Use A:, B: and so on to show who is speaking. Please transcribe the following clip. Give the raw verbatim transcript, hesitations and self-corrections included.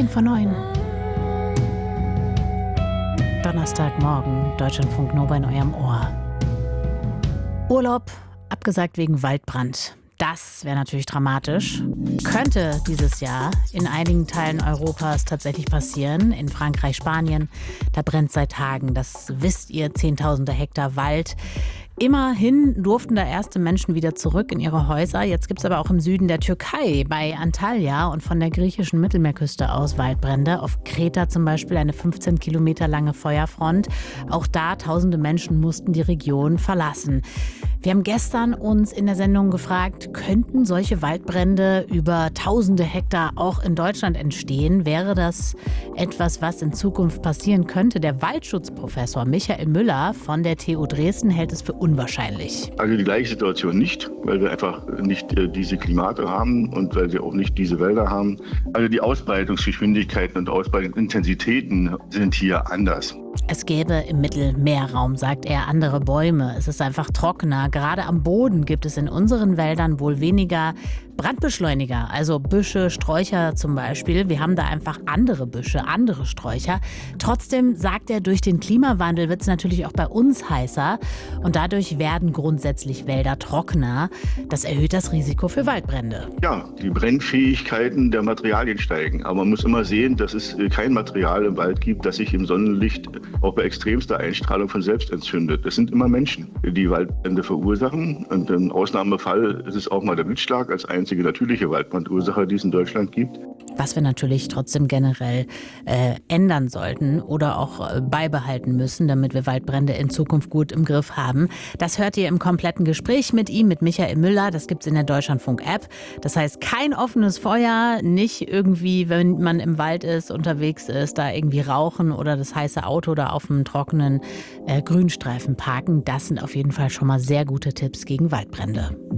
A: zehn vor neun. Donnerstagmorgen, Deutschlandfunk Nova in eurem Ohr. Urlaub abgesagt wegen Waldbrand. Das wäre natürlich dramatisch. Könnte dieses Jahr in einigen Teilen Europas tatsächlich passieren. In Frankreich, Spanien, da brennt seit Tagen. Das wisst ihr, Zehntausende Hektar Wald. Immerhin durften da erste Menschen wieder zurück in ihre Häuser. Jetzt gibt es aber auch im Süden der Türkei, bei Antalya und von der griechischen Mittelmeerküste aus Waldbrände. Auf Kreta zum Beispiel eine fünfzehn Kilometer lange Feuerfront. Auch da tausende Menschen mussten die Region verlassen. Wir haben gestern uns in der Sendung gefragt, könnten solche Waldbrände über tausende Hektar auch in Deutschland entstehen? Wäre das etwas, was in Zukunft passieren könnte? Der Waldschutzprofessor Michael Müller von der T U Dresden hält es für unwahrscheinlich.
B: Also die gleiche Situation nicht, weil wir einfach nicht äh, diese Klimate haben und weil wir auch nicht diese Wälder haben. Also die Ausbreitungsgeschwindigkeiten und Ausbreitungsintensitäten sind hier anders.
A: Es gäbe im Mittelmeerraum, sagt er, andere Bäume. Es ist einfach trockener. Gerade am Boden gibt es in unseren Wäldern wohl weniger Brandbeschleuniger, also Büsche, Sträucher zum Beispiel. Wir haben da einfach andere Büsche, andere Sträucher. Trotzdem sagt er, durch den Klimawandel wird es natürlich auch bei uns heißer und dadurch werden grundsätzlich Wälder trockener. Das erhöht das Risiko für Waldbrände.
B: Ja, die Brennfähigkeiten der Materialien steigen. Aber man muss immer sehen, dass es kein Material im Wald gibt, das sich im Sonnenlicht auch bei extremster Einstrahlung von selbst entzündet. Das sind immer Menschen, die Waldbrände verursachen. Und im Ausnahmefall ist es auch mal der Blitzschlag als einzige natürliche Waldbrandursache, die es in Deutschland gibt.
A: Was wir natürlich trotzdem generell äh, ändern sollten oder auch äh, beibehalten müssen, damit wir Waldbrände in Zukunft gut im Griff haben. Das hört ihr im kompletten Gespräch mit ihm, mit Michael Müller. Das gibt's in der Deutschlandfunk-App. Das heißt, kein offenes Feuer, nicht irgendwie, wenn man im Wald ist, unterwegs ist, da irgendwie rauchen oder das heiße Auto da auf einem trockenen äh, Grünstreifen parken. Das sind auf jeden Fall schon mal sehr gute Tipps gegen Waldbrände.